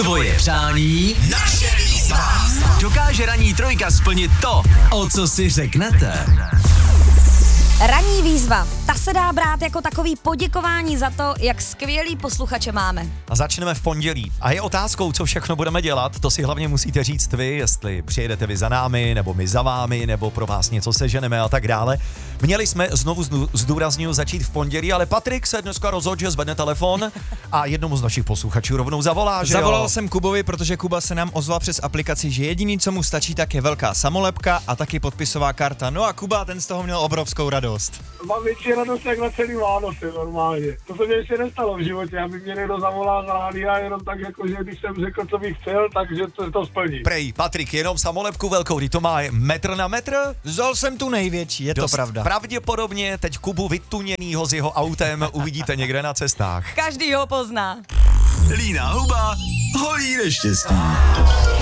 Tvoje přání, naše výzva. Dokáže ranní trojka splnit to, o co si řeknete? Ranní výzva, ta se dá brát jako takový poděkování za to, jak skvělý posluchače máme. A začneme v pondělí. A je otázkou, co všechno budeme dělat, to si hlavně musíte říct vy, jestli přijedete vy za námi, nebo my za vámi, nebo pro vás něco seženeme a tak dále. Měli jsme, znovu zdůrazňuji, začít v pondělí, ale Patrik se dneska rozhodl, že zvedne telefon a jednomu z našich posluchačů rovnou zavolá, že Zavolal jo? jsem Kubovi, protože Kuba se nám ozval přes aplikaci, že jediný, co mu stačí, tak je velká samolepka a taky podpisová karta. No a Kuba, ten z toho měl obrovskou radost. Mám větší radost jak na celý Vánoce normálně. To se mi ještě nestalo v životě, aby mě někdo zavolal z rádia jenom tak jako, že když jsem řekl, co bych chtěl, takže to splní. Prej, Patrik, jenom samolepku velkou, kdy to má metr na metr? Vzal jsem tu největší, je to pravda. Pravděpodobně teď Kubu vytuněnýho s jeho autem uvidíte někde na cestách. Každý ho pozná. Lína Huba holí neštěstí.